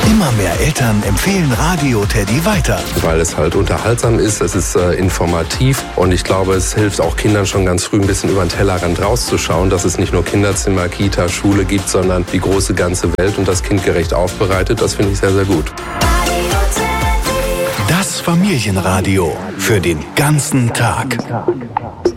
Immer mehr Eltern empfehlen Radio Teddy weiter. Weil es halt unterhaltsam ist, es ist informativ und ich glaube, es hilft auch Kindern schon ganz früh ein bisschen über den Tellerrand rauszuschauen, dass es nicht nur Kinderzimmer, Kita, Schule gibt, sondern die große ganze Welt und das kindgerecht aufbereitet. Das finde ich sehr, sehr gut. Das Familienradio für den ganzen Tag.